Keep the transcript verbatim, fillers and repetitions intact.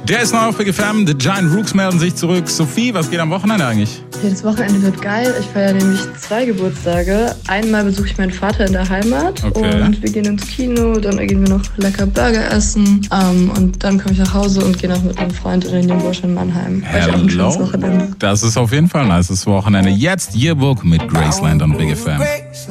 Der ist noch auf Big F M. The Giant Rooks melden sich zurück. Sophie, was geht am Wochenende eigentlich? Ja, das Wochenende wird geil. Ich feiere nämlich zwei Geburtstage. Einmal besuche ich meinen Vater in der Heimat Okay. und wir gehen ins Kino. Dann gehen wir noch lecker Burger essen. Um, und dann komme ich nach Hause und gehe noch mit einem Freund in den Bursch in Mannheim. Euch auch ein schönes Wochenende. Das ist auf jeden Fall ein nices Wochenende. Jetzt Yearbook mit Graceland und Big F M.